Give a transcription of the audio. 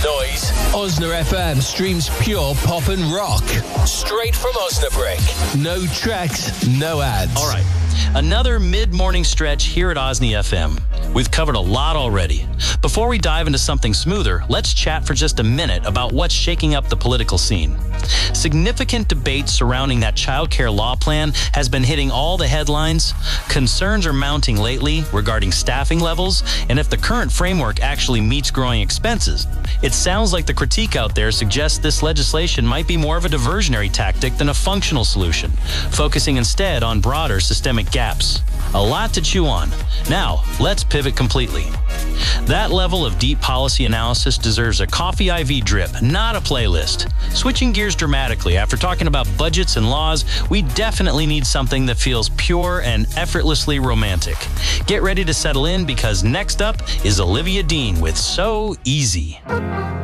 noise. Osna FM streams pure pop and rock. Straight from Osnabrück. No tracks, no ads. All right. Another mid-morning stretch here at Osny FM. We've covered a lot already. Before we dive into something smoother, let's chat for just a minute about what's shaking up the political scene. Significant debate surrounding that child care law plan has been hitting all the headlines. Concerns are mounting lately regarding staffing levels and if the current framework actually meets growing expenses. It sounds like the critique out there suggests this legislation might be more of a diversionary tactic than a functional solution, focusing instead on broader systemic gaps. A lot to chew on. Now, let's pivot completely. That level of deep policy analysis deserves a coffee IV drip, not a playlist. Switching gears dramatically, after talking about budgets and laws, we definitely need something that feels pure and effortlessly romantic. Get ready to settle in because next up is Olivia Dean with So Easy.